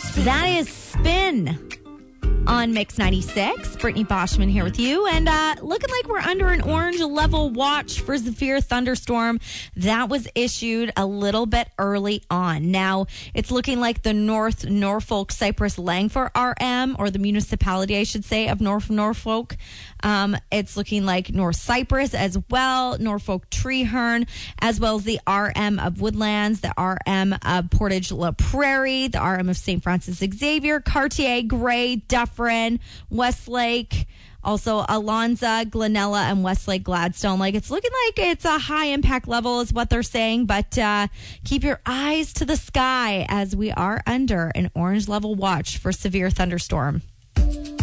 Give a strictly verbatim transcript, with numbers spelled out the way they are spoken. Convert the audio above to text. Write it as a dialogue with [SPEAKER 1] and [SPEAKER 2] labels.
[SPEAKER 1] That is Spin on Mix ninety-six. Brittany Boschman here with you. And uh, looking like we're under an orange level watch for severe thunderstorm. That was issued a little bit early on. Now, it's looking like the North Norfolk Cypress Langford R M, or the municipality, I should say, of North Norfolk. Um, it's looking like North Cypress as well, Norfolk Treeherne, as well as the R M of Woodlands, the R M of Portage La Prairie, the R M of Saint Francis Xavier, Cartier, Gray, Dufferin, Westlake, also Alonza, Glenella, and Westlake Gladstone. Like, it's looking like it's a high impact level is what they're saying, but uh, keep your eyes to the sky as we are under an orange level watch for severe thunderstorm.